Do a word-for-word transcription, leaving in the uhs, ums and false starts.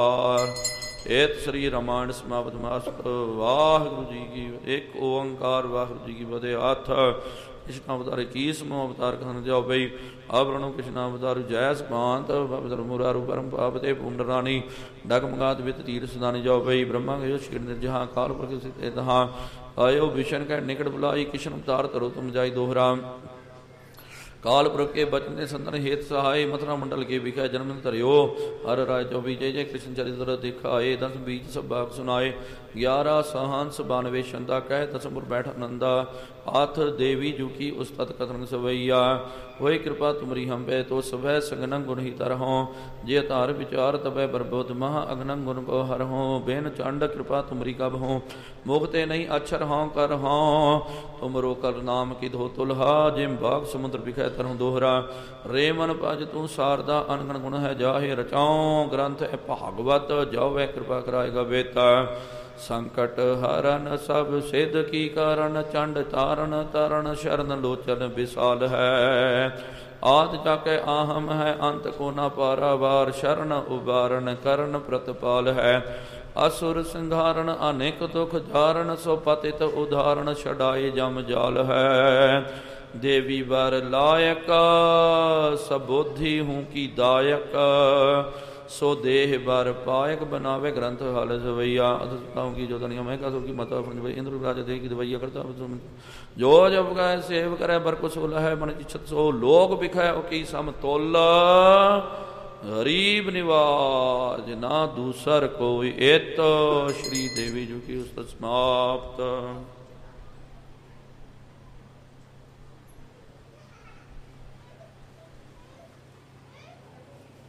ਏਤ ਸ੍ਰੀ ਰਾਮਾਇਣ ਸਮਾਪਤ ਮਾਸਤ। ਵਾਹਿਗੁਰੂ ਜੀ ਕੀ ਇੱਕ ਓੰਕਾਰ ਵਾਹਿਗੁਰੂ ਜੀ ਕੀ ਫਤਿਹ। ਹੱਥ ਕ੍ਰਿਸ਼ਨ ਅਵਤਾਰ ਕੀ ਸਮੂਹ ਅਵਤਾਰ ਕਹਨ ਜਾਓ ਬਈ ਆਵਰਣੋ ਕ੍ਰਿਸ਼ਨ ਅਵਤਾਰ ਜੈ ਸਪਾਂਤ ਪਵਿੱਤਰ ਮੁਰਾਰੂ ਪਰਮ ਪਾਪਤੇ ਪੁੰਡ ਰਾਣੀ ਡਗਮਗਾਤ ਵਿਤ ਤੀਰ ਸਦਾਨੀ ਜਾਓ ਬਈ ਬ੍ਰਹਮਾ ਗਇਓ ਸ਼ਿਰ ਨਿਰਜਹਾਂ ਕਾਲ ਪੁਰਖ ਸਿਤੇ ਤਹਾਂ ਆਇਓ ਵਿਸ਼ਨ ਕੈ ਨਿਕਟ ਬੁਲਾਈ ਕ੍ਰਿਸ਼ਨ ਅਵਤਾਰ ਧਰੋ ਤੁਮ ਜਾਈ ਦੋਹਰਾ काल पुरख के बचने संतन हेत सहाय मथुरा मंडल के विखा जन्म धरियो हर राय चौबी जय जय कृष्ण चरित्र दिखाए दस बीज सब बाग सुनाए ग्यारह सहंस बानवे छंदा कह दसपुर बैठ नंदा हाथ देवी जू की उस्तत कथन सवैया वही कृपा तुमरी हम पे तो सभय संगनं गुण ही तरहों जे तार विचार तबे बरबोध महा अग्नं गुण को हर हों बेन चंड कृपा तुमरी कब हों मुखते नहीं अक्षर हों कर हों तुमरो कर नाम की धो तुलहा जिम बाग समुद्र बिखै तरह दोहरा रेमन पज तू शारदा अनगन गुण है जाहे रचाओ ग्रंथ है भागवत जाओ वह कृपा कराएगा बेता संकट हरन सब सिद्ध की कारण चंड तारण तरण शरण लोचन विशाल है आद जाके आहम है अंत को न पारावार शरण उबारण करण प्रतपाल है असुर संहारण अनेक दुख धारण सो पतित उदाहरण छड़ाए जम जाल है देवी वर लायक सबोधि हूँ की दायक सो देह बर पायक बनावे ग्रंथ हाल सवैया अदताओं की जो दुनिया में का की माता इंद्र राजा दे की दवैया करता जो जब गए सेव करे बर कुछ है मन इच्छत सो लोग बिखै की समतोल गरीब निवाज ना दूसर कोई एत श्री देवी जी की उस समाप्त।